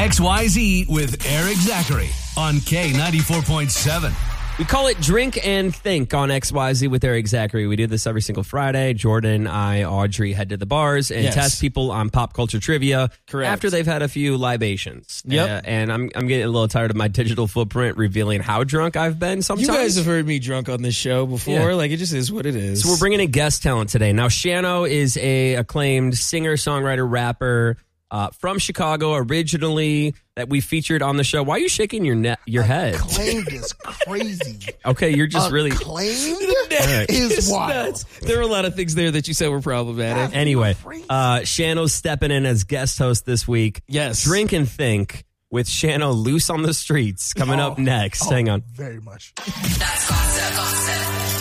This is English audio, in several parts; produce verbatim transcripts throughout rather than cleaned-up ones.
X Y Z with Eric Zachary on K ninety-four point seven. We call it Drink and Think on X Y Z with Eric Zachary. We do this every single Friday. Jordan, I, Audrey head to the bars and Yes. test people on pop culture trivia. Correct. After they've had a few libations. Yep. Uh, and I'm I'm getting a little tired of my digital footprint revealing how drunk I've been sometimes. You guys have heard me drunk on this show before. Yeah. Like, it just is what it is. So we're bringing in guest talent today. Now, Shano is a acclaimed singer, songwriter, rapper uh, from Chicago, originally that we featured on the show. Why are you shaking your ne- your head? Acclaimed is crazy. Okay, you're just really... Acclaimed Right. is wild. Nuts. There were a lot of things there that you said were problematic. Anyway, uh, Shano's stepping in as guest host this week. Yes. Drink and Think with Shano loose on the streets coming Oh, up next. oh, Hang on. Very much. That's gossip, gossip.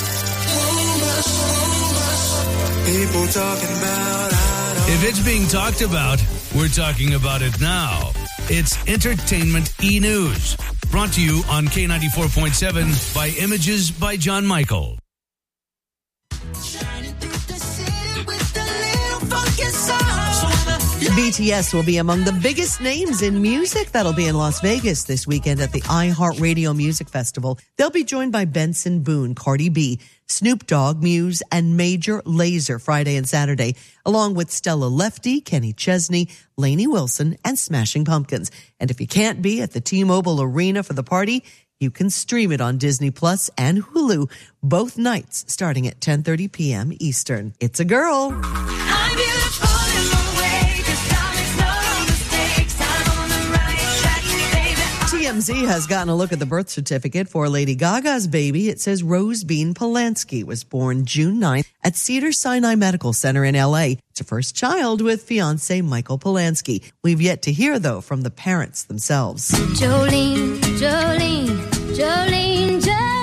People talking about If it's being talked about, we're talking about it now. It's Entertainment E-News. Brought to you on K ninety-four point seven by Images by John Michael. B T S will be among the biggest names in music that'll be in Las Vegas this weekend at the iHeartRadio Music Festival. They'll be joined by Benson Boone, Cardi B, Snoop Dogg, Muse, and Major Lazer Friday and Saturday, along with Stella Lefty, Kenny Chesney, Lainey Wilson, and Smashing Pumpkins. And if you can't be at the T-Mobile Arena for the party, you can stream it on Disney Plus and Hulu both nights starting at ten thirty p.m. Eastern. It's a girl. I'm beautiful in my way, 'cause time makes no mistakes. I'm on the right track, baby. T M Z has gotten a look at the birth certificate for Lady Gaga's baby. It says Rose Bean Polanski was born June ninth at Cedars-Sinai Medical Center in L A. It's her first child with fiancé Michael Polanski. We've yet to hear, though, from the parents themselves. Jolene, Jolene, Jolene,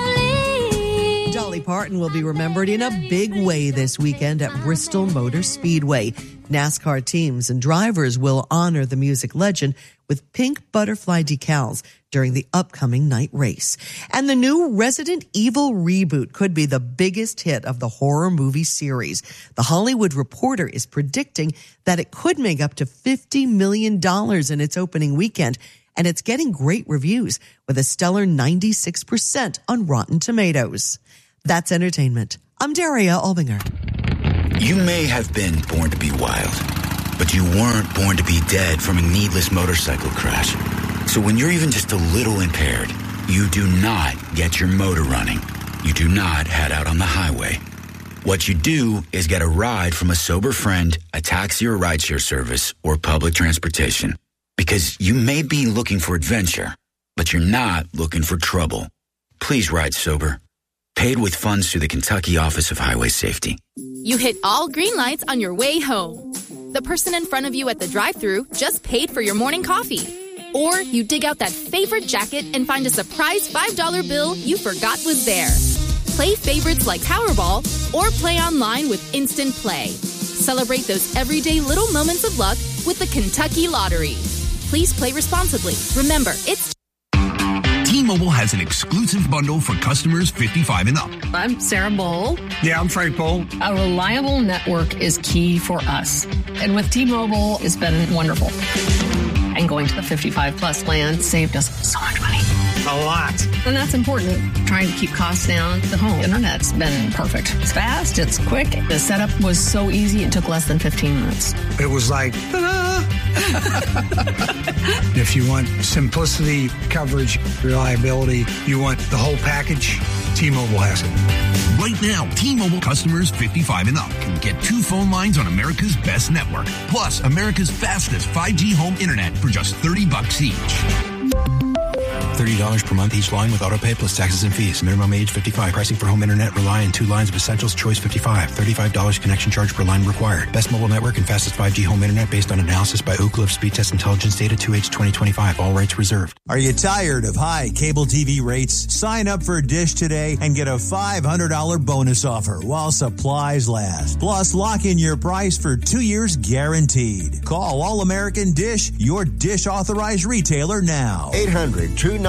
Jolene. Dolly Parton will be remembered in a big way this weekend at Bristol Motor Speedway. NASCAR teams and drivers will honor the music legend with pink butterfly decals during the upcoming night race. And the new Resident Evil reboot could be the biggest hit of the horror movie series. The Hollywood Reporter is predicting that it could make up to fifty million dollars in its opening weekend, and it's getting great reviews with a stellar ninety-six percent on Rotten Tomatoes. That's entertainment. I'm Daria Albinger. You may have been born to be wild, but you weren't born to be dead from a needless motorcycle crash. So when you're even just a little impaired, you do not get your motor running. You do not head out on the highway. What you do is get a ride from a sober friend, a taxi or rideshare service, or public transportation. Because you may be looking for adventure, but you're not looking for trouble. Please ride sober. Paid with funds through the Kentucky Office of Highway Safety. You hit all green lights on your way home. The person in front of you at the drive-thru just paid for your morning coffee. Or you dig out that favorite jacket and find a surprise five dollar bill you forgot was there. Play favorites like Powerball or play online with Instant Play. Celebrate those everyday little moments of luck with the Kentucky Lottery. Please play responsibly. Remember, it's T-Mobile has an exclusive bundle for customers fifty-five and up. I'm Sarah Bowl. Yeah, I'm Frank Bowl. A reliable network is key for us. And with T-Mobile, it's been wonderful. And going to the fifty-five plus plan saved us so much money. A lot. And that's important. Trying to keep costs down. The home internet's been perfect. It's fast. It's quick. The setup was so easy. It took less than fifteen minutes. It was like, ta-da! If you want simplicity, coverage, reliability, you want the whole package, T-Mobile has it. Right now, T-Mobile customers fifty-five and up can get two phone lines on America's best network, plus America's fastest five G home internet for just thirty bucks each. thirty dollars per month each line with autopay plus taxes and fees. Minimum age fifty-five. Pricing for home internet rely on two lines of Essentials Choice fifty-five. thirty-five dollars connection charge per line required. Best mobile network and fastest five G home internet based on analysis by Ookla of Speed Test Intelligence data two H twenty twenty-five. All rates reserved. Are you tired of high cable T V rates? Sign up for Dish today and get a five hundred dollars bonus offer while supplies last. Plus, lock in your price for two years guaranteed. Call All American Dish, your Dish authorized retailer now. eight hundred two nine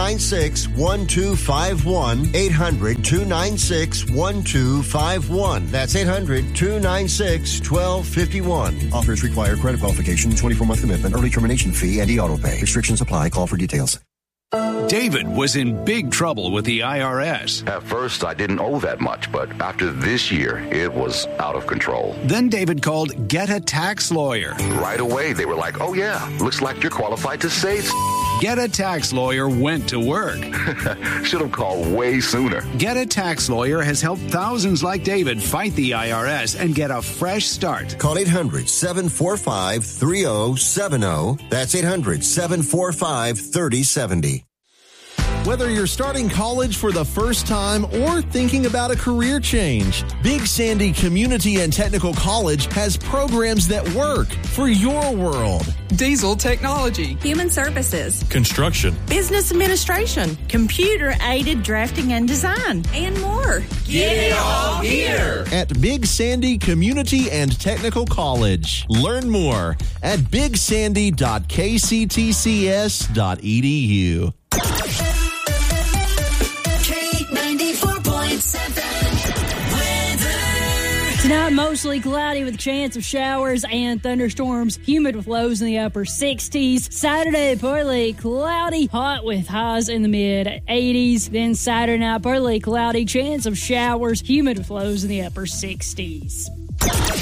nine six, one two five one. eight hundred, two nine six, one two five one. That's eight hundred, two nine six, one two five one. Offers require credit qualification, twenty-four month commitment, early termination fee, and e-auto pay. Restrictions apply. Call for details. David was in big trouble with the I R S. At first, I didn't owe that much, but after this year, it was out of control. Then David called Get a Tax Lawyer. Right away, they were like, oh yeah, looks like you're qualified to save. Get a Tax Lawyer went to work. Should have called way sooner. Get a Tax Lawyer has helped thousands like David fight the I R S and get a fresh start. Call eight hundred, seven four five, three zero seven zero. That's eight hundred, seven four five, three zero seven zero. Whether you're starting college for the first time or thinking about a career change, Big Sandy Community and Technical College has programs that work for your world. Diesel technology, human services, Construction, business administration, computer-aided drafting and design, and more. Get it all here at Big Sandy Community and Technical College. Learn more at big sandy dot k c t c s dot e d u. Tonight, mostly cloudy with a chance of showers and thunderstorms, humid with lows in the upper sixties. Saturday, partly cloudy, hot with highs in the mid eighties. Then Saturday night, partly cloudy, chance of showers, humid with lows in the upper sixties.